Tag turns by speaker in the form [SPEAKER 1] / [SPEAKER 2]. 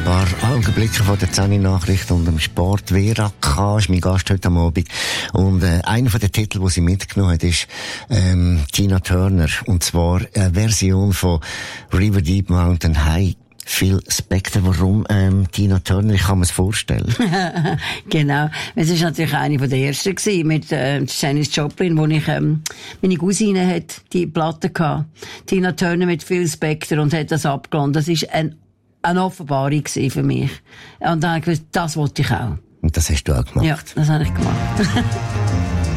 [SPEAKER 1] Ein paar Augenblicke von der 10-Nachricht und dem Sport. Vera K. ist mein Gast heute am Abend. Und einer von den Titeln, die sie mitgenommen hat, ist Tina Turner. Und zwar eine Version von River Deep Mountain High. Phil Spector. Warum Tina Turner? Ich kann mir es vorstellen.
[SPEAKER 2] Genau. Es war natürlich eine von der ersten gewesen, mit Janis Joplin, wo ich meine Cousine hat die Platte gehabt. Tina Turner mit Phil Spector und hat das abgeladen. Das ist eine Offenbarung gewesen für mich. Und dann habe ich gesagt, das wollte ich auch.
[SPEAKER 1] Und das hast du auch gemacht?
[SPEAKER 2] Ja, das habe ich gemacht.